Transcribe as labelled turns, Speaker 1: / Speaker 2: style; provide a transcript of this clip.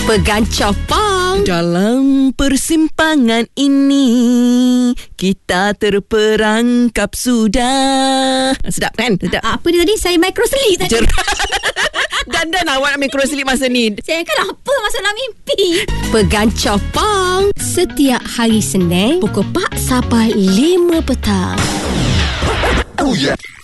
Speaker 1: Pegancah pang.
Speaker 2: Dalam persimpangan ini kita terperangkap sudah. Sedap kan? Sedap.
Speaker 1: Apa dia tadi? Saya microselip tadi.
Speaker 2: Dan awak nak microselip masa ni.
Speaker 1: Saya kan apa masalah mimpi. Pegancah pang. Setiap hari Senin pukul 4 sampai 5 petang.
Speaker 3: Oh yeah.